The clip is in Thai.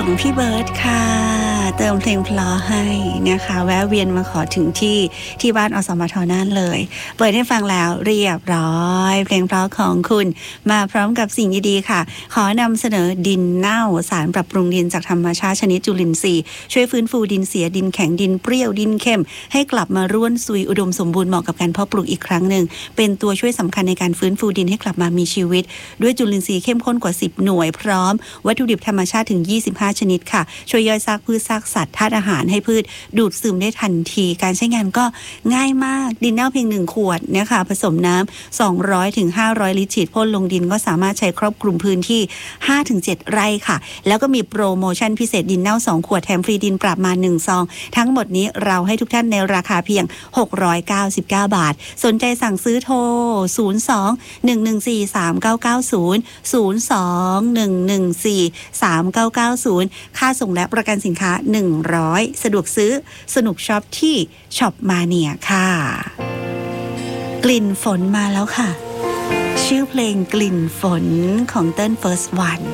ของพี่เบิร์ดค่ะเติมเพลงเพลาให้นะคะแวะเวียนมาขอถึงที่บ้านอสมทน่านเลยเปิดให้ฟังแล้วเรียบร้อยเพลงเพลาของคุณมาพร้อมกับสิ่งดีๆค่ะขอนำเสนอดินเน่าสารปรับปรุงดินจากธรรมชาติชนิดจุลินทรีย์ช่วยฟื้นฟูดินเสียดินแข็งดินเปรี้ยวดินเค็มให้กลับมาร่วนซุยอุดมสมบูรณ์เหมาะกับการเพาะปลูกอีกครั้งหนึ่งเป็นตัวช่วยสำคัญในการฟื้นฟูดินให้กลับมามีชีวิตด้วยจุลินทรีย์เข้มข้นกว่า10หน่วยพร้อมวัตถุดิบธรรมชาติถึง25ชนิดค่ะช่วยย่อยซากพืชซากสัตว์ธาตุอาหารให้พืชดูดซึมได้ทันทีการใช้งานก็ง่ายมากดินเน่าเพียง1ขวดนะคะผสมน้ำ200ถึง500ลิตรฉีดพ่นลงดินก็สามารถใช้ครอบคลุมพื้นที่ 5-7 ไร่ค่ะแล้วก็มีโปรโมชั่นพิเศษดินเน่า2ขวดแถมฟรีดินปรับมา1ซองทั้งหมดนี้เราให้ทุกท่านในราคาเพียง699 บาทสนใจสั่งซื้อโทร02-114-3990 02-114-3990ค่าส่งและประกันสินค้า100สะดวกซื้อสนุกช็อปที่ช็อปมาเนียค่ะกลิ่นฝนมาแล้วค่ะชื่อเพลงกลิ่นฝนของเติ้ล First One